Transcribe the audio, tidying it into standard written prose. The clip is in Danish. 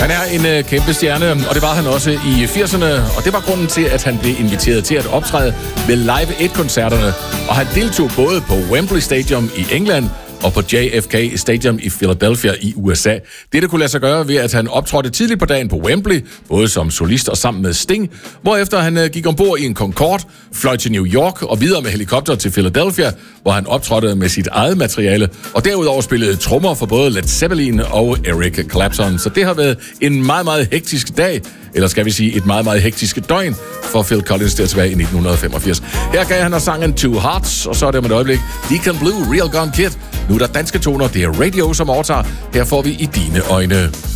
Han er en kæmpe stjerne, og det var han også i 80'erne, og det var grunden til, at han blev inviteret til at optræde ved Live 1-koncerterne, og han deltog både på Wembley Stadium i England og på JFK Stadium i Philadelphia i USA. Dette kunne lade sig gøre ved, at han optrådte tidligt på dagen på Wembley, både som solist og sammen med Sting, hvorefter han gik ombord i en Concorde, fløj til New York og videre med helikopter til Philadelphia, hvor han optrådte med sit eget materiale, og derudover spillede trommer for både Led Zeppelin og Eric Clapton. Så det har været en meget, meget hektisk dag, eller skal vi sige et meget, meget hektisk døgn for Phil Collins der tilbage i 1985. Her gav han og sangen Two Hearts, og så er det om et øjeblik Deacon Blue, Real Gun Kid. Nu er der danske toner, det er Radio, som overtager. Her får vi I dine øjne.